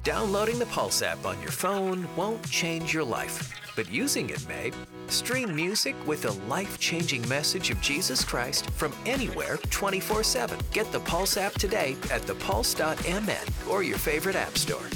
Downloading the Pulse app on your phone won't change your life, but using it may. Stream music with a life-changing message of Jesus Christ from anywhere 24/7. Get the Pulse app today at thepulse.mn or your favorite app store.